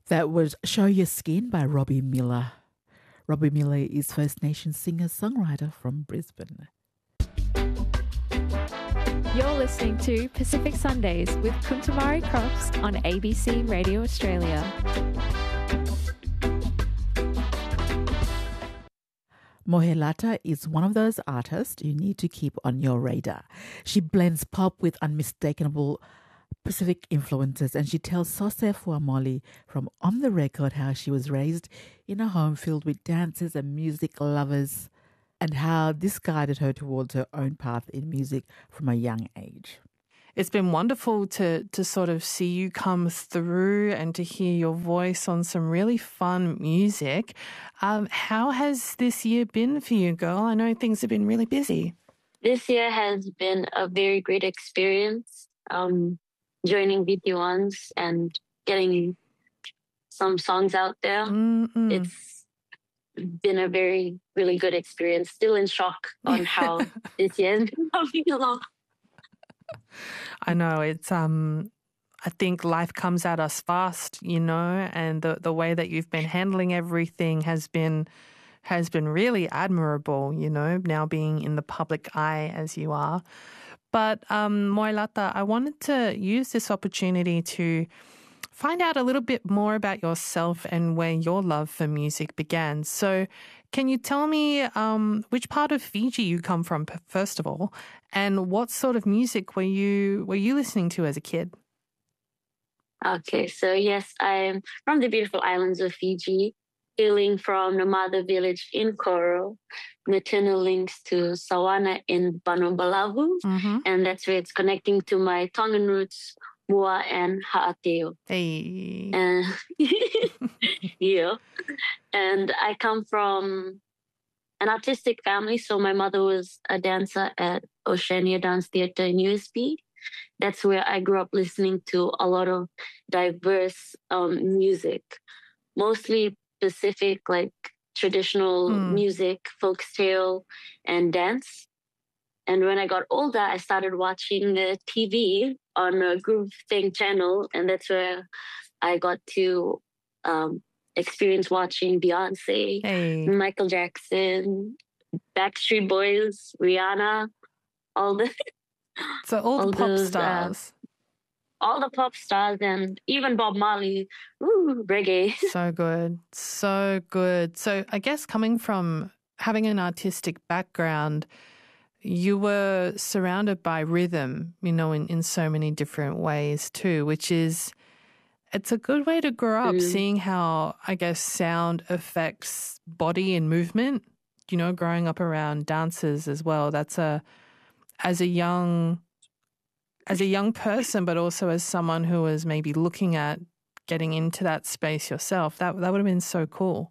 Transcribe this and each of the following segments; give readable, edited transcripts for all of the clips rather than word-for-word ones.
That was Show Your Skin by Robbie Miller. Robbie Miller is First Nation singer-songwriter from Brisbane. You're listening to Pacific Sundays with Kuntamari Crops on ABC Radio Australia. Mohelata is one of those artists you need to keep on your radar. She blends pop with unmistakable Pacific influences, and she tells Sose Fuamoli from On the Record how she was raised in a home filled with dancers and music lovers, and how this guided her towards her own path in music from a young age. It's been wonderful to sort of see you come through and to hear your voice on some really fun music. How has this year been for you, girl? I know things have been really busy. This year has been a very great experience. Joining VT1s and getting some songs out there. Mm-mm. It's been a really good experience. Still in shock on how this year has been coming along. I know it's I think life comes at us fast, you know, and the way that you've been handling everything has been really admirable, you know, now being in the public eye as you are. But Mohelata, I wanted to use this opportunity to find out a little bit more about yourself and where your love for music began. So can you tell me which part of Fiji you come from, first of all, and what sort of music were you listening to as a kid? Okay, so yes, I'm from the beautiful islands of Fiji, hailing from Namada village in Koro, maternal links to Sawana in Banobalavu, and that's where it's connecting to my Tongan roots, Mua and Ha'ateo. Hey. And yeah. And I come from an artistic family, so my mother was a dancer at Oceania Dance Theatre in USB. That's where I grew up listening to a lot of diverse music, mostly Pacific, like traditional music, folktale, and dance. And when I got older, I started watching TV on a Groove Thing channel, and that's where I got to experience watching Beyonce, Michael Jackson, Backstreet Boys, Rihanna, all the pop stars. All the pop stars, and even Bob Marley, reggae. So good. So good. So I guess coming from having an artistic background, you were surrounded by rhythm, you know, in so many different ways too, which is, it's a good way to grow up, seeing how, I guess, sound affects body and movement, you know, growing up around dancers as well. That's as a young person, but also as someone who was maybe looking at getting into that space yourself, that would have been so cool.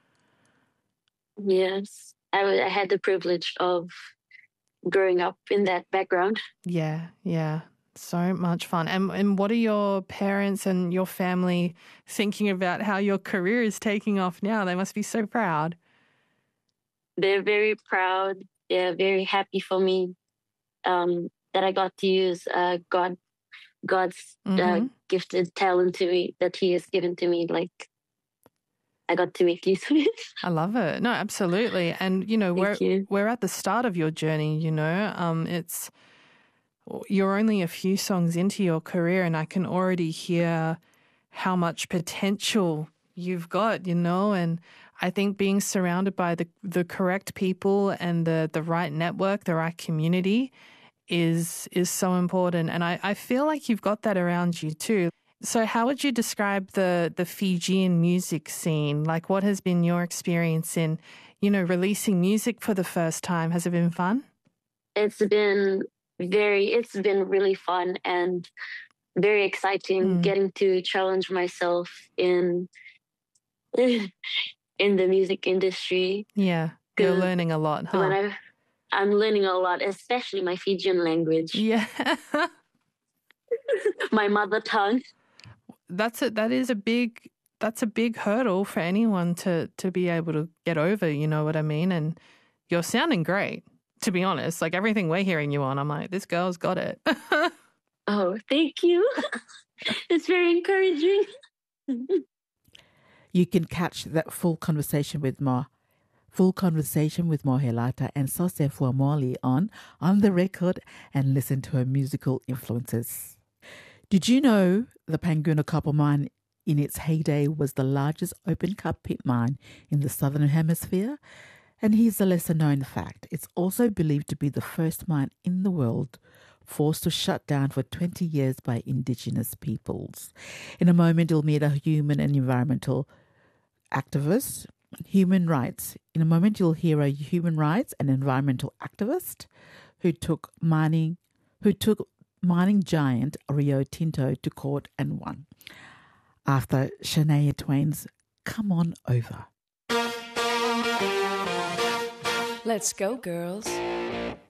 Yes, I had the privilege of growing up in that background. Yeah. So much fun. And what are your parents and your family thinking about how your career is taking off now? They must be so proud. They're very proud. They're very happy for me that I got to use God's gifted talent to me, that He has given to me. Like, I got to make use of it. I love it. No, absolutely. And, you know, we're at the start of your journey, you know. You're only a few songs into your career, and I can already hear how much potential you've got, you know. And I think being surrounded by the correct people and the right network, the right community is so important. And I feel like you've got that around you too. So how would you describe the Fijian music scene? Like, what has been your experience in, you know, releasing music for the first time? Has it been fun? It's been really fun and very exciting getting to challenge myself in the music industry. Yeah, you're learning a lot, huh? I'm learning a lot, especially my Fijian language. Yeah. My mother tongue. That's a big hurdle for anyone to be able to get over, you know what I mean? And you're sounding great, to be honest. Like, everything we're hearing you on, I'm like, this girl's got it. Oh, thank you. It's very encouraging. You can catch that full conversation with Mohelata and Sose Fuamoli on the Record and listen to her musical influences. Did you know the Panguna copper mine in its heyday was the largest open-cut pit mine in the Southern Hemisphere? And here's a lesser-known fact. It's also believed to be the first mine in the world forced to shut down for 20 years by Indigenous peoples. In a moment, you'll meet a human and environmental activist. Human rights. In a moment, you'll hear a human rights and environmental activist who took mining giant Rio Tinto to court and won. After Shania Twain's Come On Over. Let's go, girls.